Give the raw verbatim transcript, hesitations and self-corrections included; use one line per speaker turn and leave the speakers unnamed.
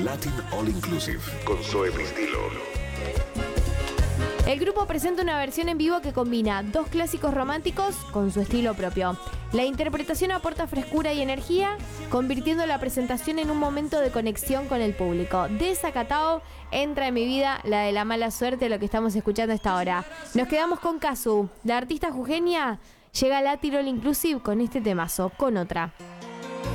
Latin All Inclusive con Zoe Pristilo.
El grupo presenta una versión en vivo que combina dos clásicos románticos con su estilo propio. La interpretación aporta frescura y energía, convirtiendo la presentación en un momento de conexión con el público. Desacatado entra en mi vida la de la mala suerte, lo que estamos escuchando a esta hora. Nos quedamos con Kazu. La artista jujeña llega a Latin All Inclusive con este temazo, con otra.